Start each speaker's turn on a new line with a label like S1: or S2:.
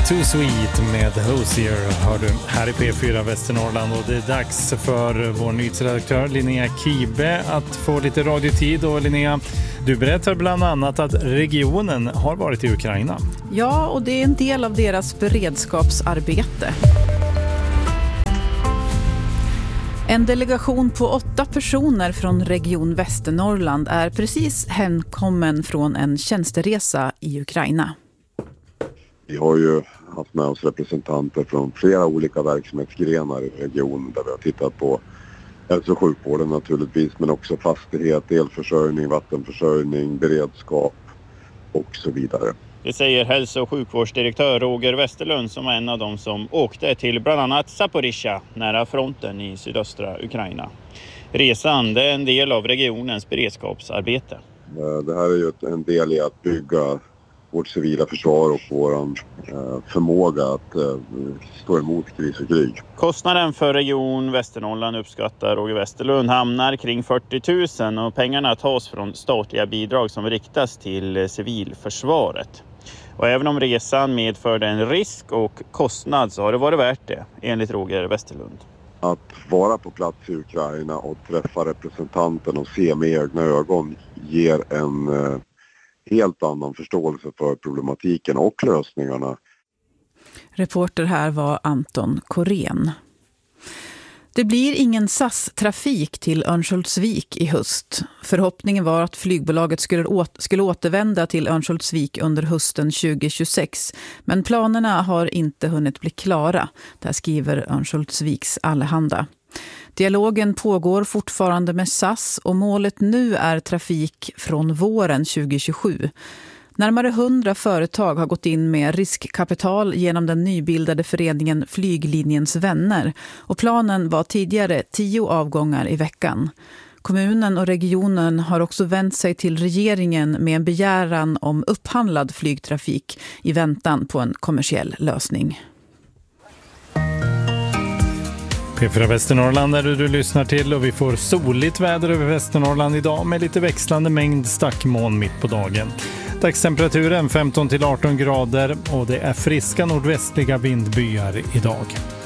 S1: Too Sweet med Hosier hör du här i P4 Västernorrland, och det är dags för vår nyhetsredaktör Linnea Kibe att få lite radiotid. Och Linnea, du berättar bland annat att regionen har varit i Ukraina.
S2: Ja, och det är en del av deras beredskapsarbete. En delegation på 8 personer från Region Västernorrland är precis hemkommen från en tjänsteresa i Ukraina.
S3: Vi har ju haft med oss representanter från flera olika verksamhetsgrenar i regionen där vi har tittat på hälso- och sjukvården naturligtvis, men också fastighet, elförsörjning, vattenförsörjning, beredskap och så vidare.
S4: Det säger hälso- och sjukvårdsdirektör Roger Westerlund som var en av dem som åkte till bland annat Zaporizjzja nära fronten i sydöstra Ukraina. Resan är en del av regionens beredskapsarbete.
S3: Det här är ju en del i att bygga vårt civila försvar och vår förmåga att stå emot kris och krig.
S4: Kostnaden för Region Västernorrland uppskattar Roger Westerlund hamnar kring 40 000 och pengarna tas från statliga bidrag som riktas till civilförsvaret. Och även om resan medförde en risk och kostnad så har det varit värt det, enligt Roger Westerlund.
S3: Att vara på plats i Ukraina och träffa representanten och se med egna ögon ger en helt annan förståelse för problematiken och lösningarna.
S2: Reporter här var Anton Korén. Det blir ingen SAS-trafik till Örnsköldsvik i höst. Förhoppningen var att flygbolaget skulle återvända till Örnsköldsvik under hösten 2026. Men planerna har inte hunnit bli klara. Där skriver Örnsköldsviks Allehanda. Dialogen pågår fortfarande med SAS och målet nu är trafik från våren 2027. Närmare 100 företag har gått in med riskkapital genom den nybildade föreningen Flyglinjens vänner, och planen var tidigare 10 avgångar i veckan. Kommunen och regionen har också vänt sig till regeringen med en begäran om upphandlad flygtrafik i väntan på en kommersiell lösning.
S1: P4 Västernorrland är det du lyssnar till, och vi får soligt väder över Västernorrland idag med lite växlande mängd stackmoln mitt på dagen. Dagstemperaturen 15 till 18 grader och det är friska nordvästliga vindbyar idag.